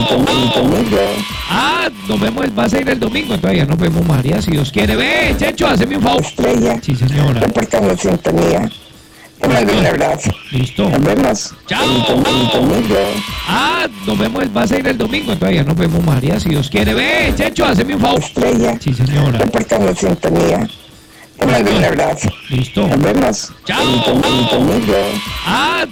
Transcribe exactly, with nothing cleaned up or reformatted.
domingo. Ah, nos vemos, vas a ir el domingo, todavía nos vemos, María, si Dios quiere. Ve, Checho, haceme un favor. Estrella. Sí, señora. Reportando sintonía. Te mando un abrazo. Listo. Nos vemos. Chao. El domingo. Ah, nos vemos, vas a ir el domingo, todavía nos vemos, María, si Dios quiere. Ve, Checho, haceme un favor. Estrella. Sí, señora. Reportando sintonía. Te mando un abrazo. Listo. Nos vemos. Chao. El domingo. Ah,